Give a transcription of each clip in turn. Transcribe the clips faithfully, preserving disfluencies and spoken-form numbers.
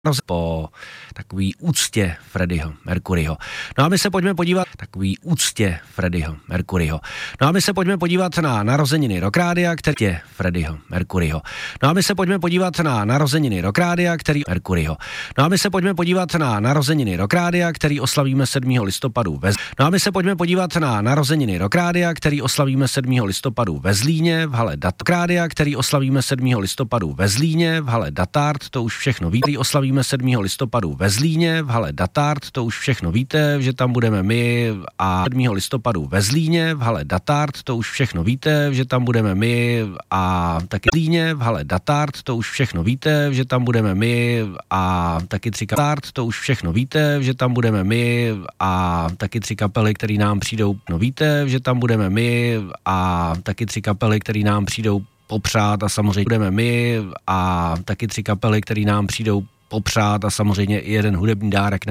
po takový úctě Freddieho Mercuryho. No a my se pojďme podívat takový úctě Freddieho Mercuryho. No a my se pojďme podívat na narozeniny Rock Rádia, který je Freddieho Mercuryho. No a my se pojďme podívat na narozeniny Rock Rádia, který Mercuryho. No a my se pojďme podívat na narozeniny Rock Rádia, který oslavíme sedmého listopadu ve No a my se pojďme podívat na narozeniny Rock Rádia, který oslavíme sedmého listopadu ve Zlíně v hale Dat Rádia, který oslavíme sedmého listopadu ve Zlíně v hale Datard, to už všechno ví, který oslavíme sedmého listopadu ve Zlíně v hale Datard, to už všechno víte, že tam budeme my, a sedmého listopadu ve Zlíně v hale Datard, to už všechno víte, že tam budeme my, a taky Zlíně v hale Datard, to už všechno víte, že tam budeme my, a taky tři Datard, to už všechno víte, že tam budeme my, a taky tři kapely, který nám přijdou, no víte, že tam budeme my, a taky tři kapely, který nám přijdou popřát, a samozřejmě budeme my, a taky tři kapely, který nám přijdou popřát, a samozřejmě i jeden hudební dárek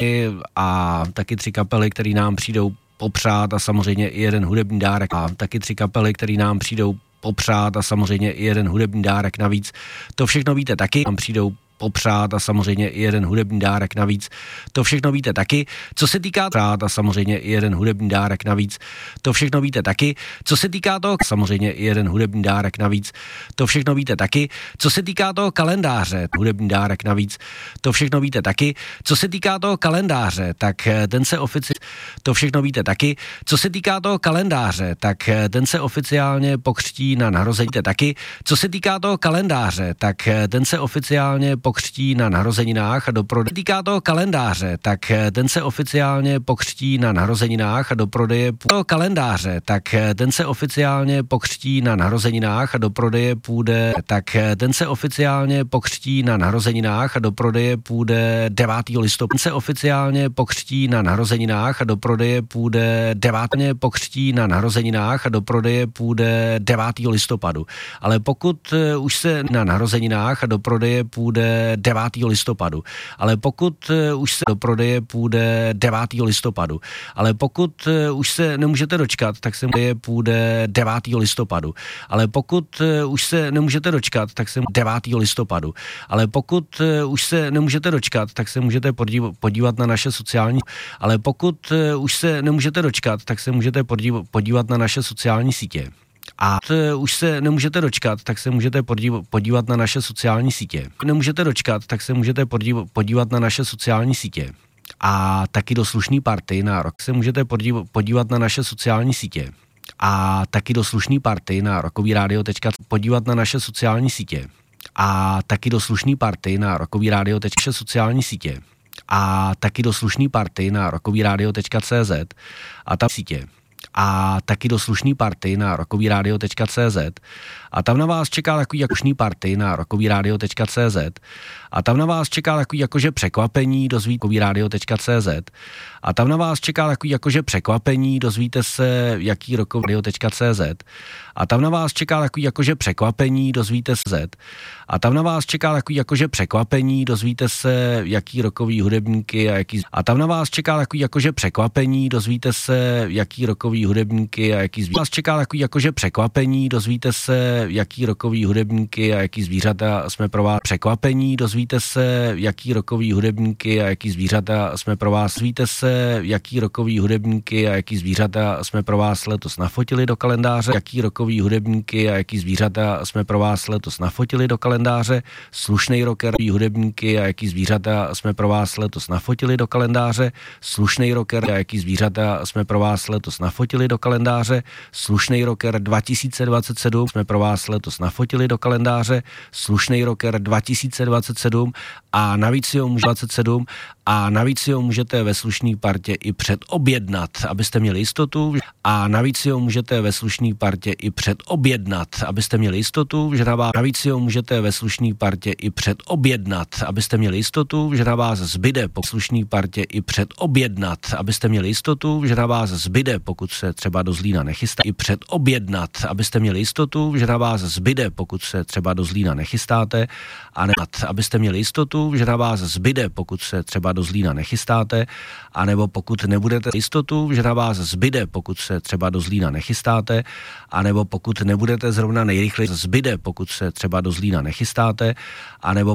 a taky tři kapely, který nám přijdou popřát, a samozřejmě i jeden hudební dárek a taky tři kapely, který nám přijdou popřát, a samozřejmě i jeden hudební dárek navíc. To všechno víte taky, nám přijdou popřát, a samozřejmě i jeden hudební dárek navíc. To všechno víte taky. Co se týká přát, a samozřejmě i jeden hudební dárek navíc. To všechno víte taky. Co se týká toho, samozřejmě i jeden hudební dárek navíc. To všechno víte taky. Co se týká toho kalendáře, hudební dárek navíc. To všechno víte taky. Co se týká toho kalendáře, tak ten se oficiálně, to všechno víte taky. Co se týká toho kalendáře, tak ten se oficiálně pokřtí na narození taky. Co se týká toho kalendáře, tak ten se oficiálně pokřtí na narozeninách a do prodeje. Týká toho kalendáře, tak ten se oficiálně pokřtí na narozeninách a do prodeje toho kalendáře, tak ten se oficiálně pokřtí na narozeninách a do prodeje půjde, tak ten se oficiálně pokřtí na narozeninách a do prodeje půjde devátého listopadu. Ten se oficiálně pokřtí na narozeninách a do prodeje půjde devátého pokřtí na narozeninách a do prodeje půjde devátého listopadu. Ale pokud už se na narozeninách a do prodeje půjde devátého listopadu. Ale pokud už se do prodeje půjde devátého listopadu. Ale pokud už se nemůžete dočkat, tak se půjde devátého listopadu. Ale pokud už se nemůžete dočkat, tak se devátého listopadu. Ale pokud už se nemůžete dočkat, tak se můžete podívat na naše sociální. Ale pokud už se nemůžete dočkat, tak se můžete podívat na naše sociální sítě. A už se nemůžete dočkat, tak se můžete podívat na naše sociální sítě. Nemůžete dočkat, tak se můžete podívat na naše sociální sítě. A taky do slušný party na rok se můžete podívat na naše sociální sítě. A taky do slušný party na rockový rádio tečka cé zet podívat na naše sociální sítě. A taky do slušný party na rockový rádio tečka cé zet sociální sítě. A taky do slušný party na rockový rádio tečka cé zet a tam sítě. A taky do slušný party na rockový rádio tečka cé zet a tam na vás čeká takový slušný party na rockový rádio tečka cé zet a tam na vás čeká takový jakože překvapení, dozvíte rockový rádio tečka cé zet a tam na vás čeká takový jakože překvapení, dozvíte se, jaký rockový rádio tečka cé zet a tam na vás čeká takový jakože překvapení, dozvíte se a tam na vás čeká takový jakože překvapení, dozvíte se, jaký rockový hudebníky a jaký a tam na vás čeká takový jakože překvapení, dozvíte se, jaký rockový hudebníky a jaký zvířata. Vás čeká takový jakože překvapení, dozvíte se, jaký rockový hudebníky a jaký zvířata jsme pro vás překvapení, dozvíte se, jaký rockový hudebníky a jaký zvířata jsme pro vás, dozvíte se, jaký rockový hudebníky a jaký zvířata jsme pro vás letos nafotili do kalendáře, jaký rockový hudebníky a jaký zvířata jsme pro vás letos nafotili do kalendáře, slušnej rockerový hudebníky a jaký zvířata jsme pro vás letos nafotili do kalendáře, slušnej rocker a jaký zvířata jsme pro vás letos nafotili do kalendáře, slušnej rocker dva tisíce dvacet sedm jsme pro vás letos nafotili do kalendáře, slušnej rocker dva tisíce dvacet sedm a navíc si ho můžete dvacet sedm a navíc si ho můžete ve slušný partě i předobjednat, abyste měli jistotu a navíc si ho můžete ve slušný partě i předobjednat, abyste měli jistotu, že na vás navíc si ho můžete ve slušný partě i předobjednat, abyste měli jistotu, že na vás zbyde po slušný partě i předobjednat, abyste měli jistotu, že na vás zbyde, pokud se třeba do Zlína nechystá, i předobjednat, abyste měli jistotu, že na vás zbyde, pokud se třeba do Zlína nechystáte, a ne, abyste měli jistotu, že na vás zbyde, pokud se třeba do Zlína nechystáte, anebo pokud nebudete jistotu, že na vás zbyde, pokud se třeba do Zlína nechystáte, anebo pokud nebudete zrovna nejrychleji zbyde, pokud se třeba do Zlína nechystáte, anebo